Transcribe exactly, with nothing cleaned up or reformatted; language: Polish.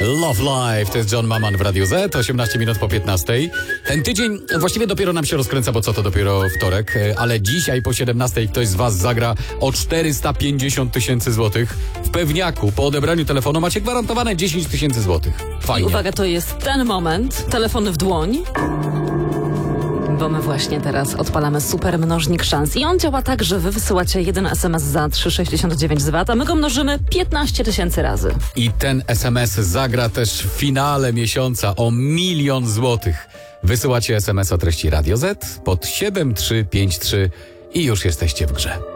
Love Life, to jest John Maman w Radiu Z, osiemnaście minut po piętnastej. Ten tydzień właściwie dopiero nam się rozkręca, bo co to dopiero wtorek, ale dzisiaj po siedemnastej ktoś z was zagra o czterysta pięćdziesiąt tysięcy złotych. W pewniaku po odebraniu telefonu macie gwarantowane dziesięć tysięcy złotych. Fajnie. I uwaga, to jest ten moment, telefon w dłoń. Bo my właśnie teraz odpalamy super mnożnik szans. I on działa tak, że wy wysyłacie jeden es em es za trzy sześćdziesiąt dziewięć z V A T, a my go mnożymy piętnaście tysięcy razy. I ten es em es zagra też w finale miesiąca o milion złotych. Wysyłacie es em es o treści Radio Z pod siedem trzy pięć trzy i już jesteście w grze.